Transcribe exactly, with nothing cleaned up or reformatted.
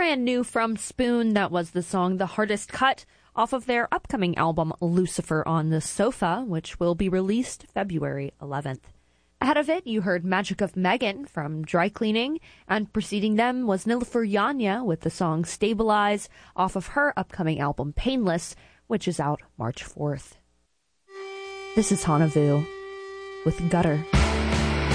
brand new from Spoon. That was the song The Hardest Cut off of their upcoming album Lucifer on the Sofa, which will be released February eleventh. Ahead of it, you heard Magic of Megan from Dry Cleaning, and preceding them was Nilüfer Yanya with the song Stabilize off of her upcoming album Painless, which is out March fourth. This is Hanavu with Gutter.